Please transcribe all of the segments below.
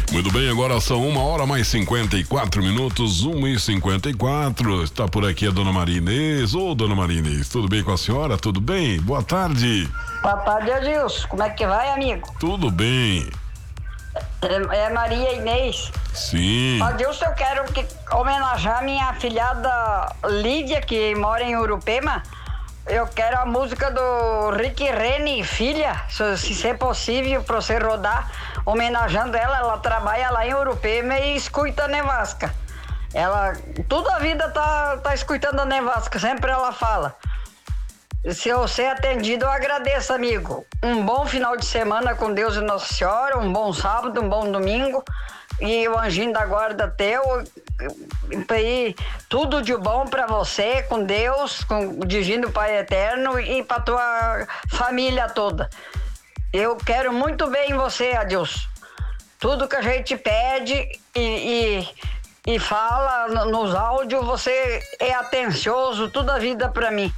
Muito bem, agora são 1h mais 54 minutos, 1h54. Está por aqui a dona Maria Inês. Ô, dona Maria Inês, tudo bem com a senhora? Tudo bem? Boa tarde. Boa tarde, Adilson. Como é que vai, amigo? Tudo bem. É Maria Inês. Sim. Adilson, eu quero homenagear minha afilhada Lídia, que mora em Urupema. Eu quero a música do Rick Rene, filha, se ser possível, pra você rodar, homenageando ela. Ela trabalha lá em Urupema e escuta a Nevasca. Ela, toda a vida tá escutando a Nevasca, sempre ela fala. Se eu ser atendido, eu agradeço, amigo. Um bom final de semana com Deus e Nossa Senhora, um bom sábado, um bom domingo. E o anjinho da guarda teu, e tudo de bom pra você, com Deus, com o Divino Pai Eterno e pra tua família toda. Eu quero muito bem você, Adilson. Tudo que a gente pede e fala nos áudios, você é atencioso toda a vida pra mim.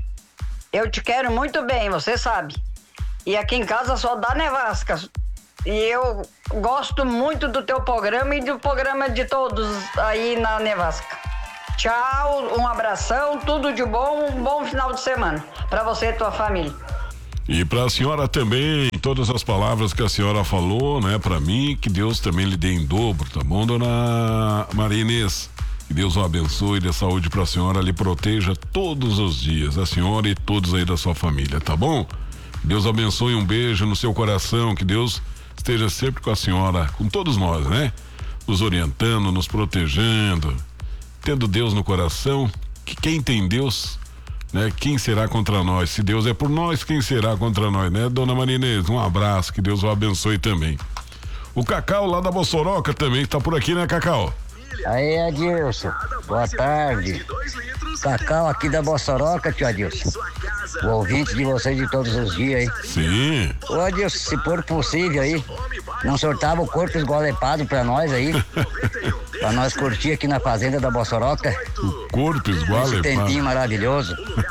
Eu te quero muito bem, você sabe. E aqui em casa só dá Nevasca. E eu gosto muito do teu programa e do programa de todos aí na Nevasca. Tchau, um abração, tudo de bom, um bom final de semana para você e tua família. E para a senhora também, todas as palavras que a senhora falou, né, para mim, que Deus também lhe dê em dobro, tá bom, dona Maria Inês? Que Deus o abençoe, dê saúde para a senhora, lhe proteja todos os dias, a senhora e todos aí da sua família, tá bom? Deus abençoe, um beijo no seu coração, que Deus esteja sempre com a senhora, com todos nós, né? Nos orientando, nos protegendo, tendo Deus no coração, que quem tem Deus, né? Quem será contra nós? Se Deus é por nós, quem será contra nós, né? Dona Maria Inês, um abraço, que Deus o abençoe também. O Cacau lá da Bossoroca também está por aqui, né, Cacau? Aí, Adilson, boa tarde. Cacau aqui da Bossoroca, tio Adilson. O ouvinte de vocês de todos os dias aí. Sim. Ô, Adilson, se for possível aí, não sortava o corpo esgolepado pra nós aí. Pra nós curtir aqui na fazenda da Bossoroca. O corpo esgolepado. Esse tempinho maravilhoso.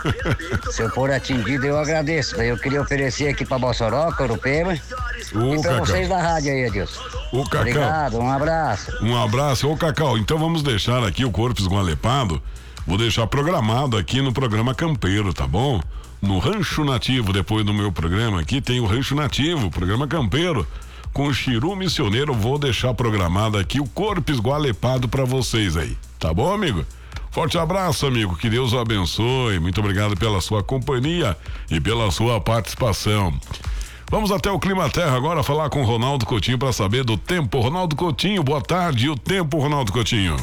Se eu for atingido, eu agradeço. Daí eu queria oferecer aqui pra Bossoroca, Urupema. E pra vocês da rádio aí, Adilson. Ô, Cacau. Obrigado, um abraço. Um abraço. Ô, Cacau, então vamos deixar aqui o corpo esgolepado. Vou deixar programado aqui no programa Campeiro, tá bom? No Rancho Nativo, depois do meu programa aqui, tem o Rancho Nativo, programa Campeiro, com o Chiru Missioneiro. Vou deixar programado aqui o corpo esgolepado pra vocês aí, tá bom, amigo? Forte abraço, amigo, que Deus o abençoe. Muito obrigado pela sua companhia e pela sua participação. Vamos até o Clima Terra agora falar com o Ronaldo Coutinho para saber do tempo. Ronaldo Coutinho, boa tarde. E o tempo, Ronaldo Coutinho?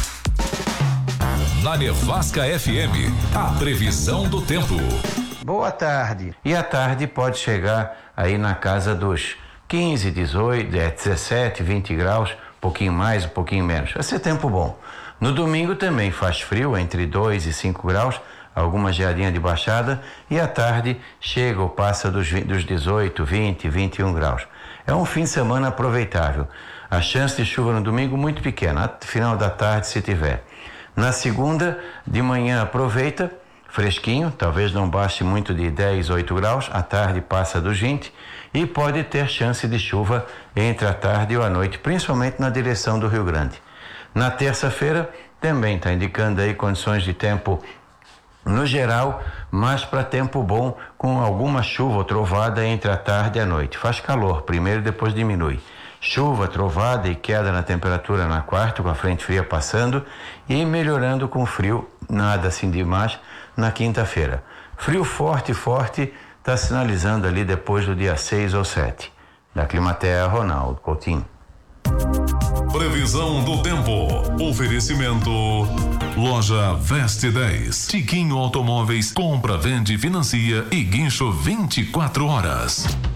Na Nevasca FM, a previsão do tempo. Boa tarde. E a tarde pode chegar aí na casa dos 15, 18, 17, 20 graus, um pouquinho mais, um pouquinho menos. Vai ser tempo bom. No domingo também faz frio, entre 2 e 5 graus, alguma geadinha de baixada, e à tarde chega ou passa dos 18, 20, 21 graus. É um fim de semana aproveitável. A chance de chuva no domingo muito pequena, final da tarde se tiver. Na segunda, de manhã aproveita, fresquinho, talvez não baixe muito de 10, 8 graus, à tarde passa dos 20 e pode ter chance de chuva entre a tarde e a noite, principalmente na direção do Rio Grande. Na terça-feira, também está indicando aí condições de tempo no geral, mas para tempo bom, com alguma chuva ou trovada entre a tarde e a noite. Faz calor primeiro e depois diminui. Chuva, trovada e queda na temperatura na quarta, com a frente fria passando e melhorando com frio, nada assim demais, na quinta-feira. Frio forte, está sinalizando ali depois do dia 6 ou 7. Da Climaterra, Ronaldo Coutinho. Previsão do tempo. Oferecimento. Loja Veste 10. Tiquinho Automóveis. Compra, vende, financia e guincho 24 horas.